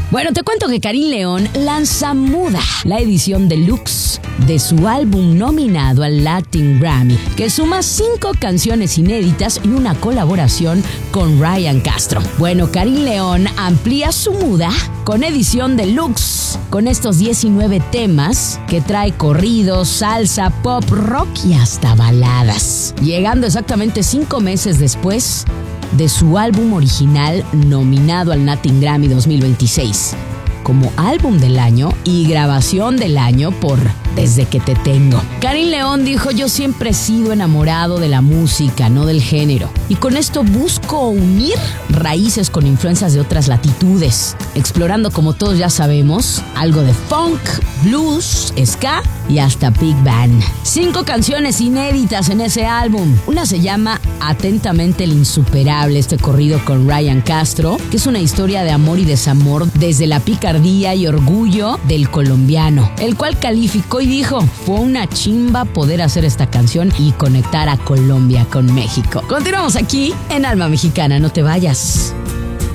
Bueno, te cuento que Karin León lanza Muda, la edición deluxe de su álbum nominado al Latin Grammy, que suma 5 canciones inéditas y una colaboración con Ryan Castro. Bueno, Karin León amplía su Muda con edición deluxe, con estos 19 temas que trae corridos, salsa, pop, rock y hasta baladas, llegando exactamente 5 meses después de su álbum original nominado al Latin Grammy 2026 como álbum del año y grabación del año por Desde que te tengo. Karin León dijo: yo siempre he sido enamorado de la música, no del género, y con esto busco unir raíces con influencias de otras latitudes, explorando, como todos ya sabemos, algo de funk, blues, ska y hasta big band. 5 canciones inéditas en ese álbum. Una se llama Atentamente el Insuperable, este corrido con Ryan Castro, que es una historia de amor y desamor desde la picardía y orgullo del colombiano, el cual calificó y dijo: fue una chimba poder hacer esta canción y conectar a Colombia con México. Continuamos aquí en Alma Mexicana, no te vayas.